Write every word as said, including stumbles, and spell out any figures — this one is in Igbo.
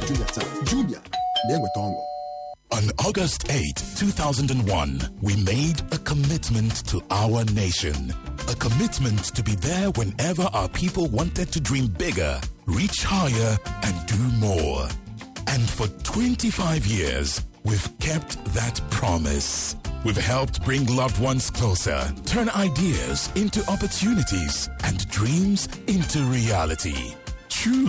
Jumia taa. Jumia, na-eweta ọṅụ. On August eighth, two thousand one, we made a commitment to our nation. A commitment to be there whenever our people wanted to dream bigger, reach higher, and do more. And for twenty-five years, we've kept that promise. We've helped bring loved ones closer, turn ideas into opportunities, and dreams into reality. Truly.